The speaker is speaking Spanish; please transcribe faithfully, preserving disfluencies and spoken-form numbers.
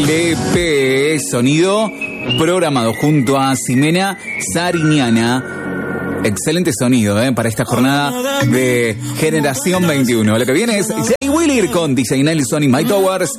L P, sonido programado junto a Ximena Sariñana. Excelente sonido ¿eh? para esta jornada de Generación veintiuno. Lo que viene es Jay Wheeler con D J Nelson y Mike Towers.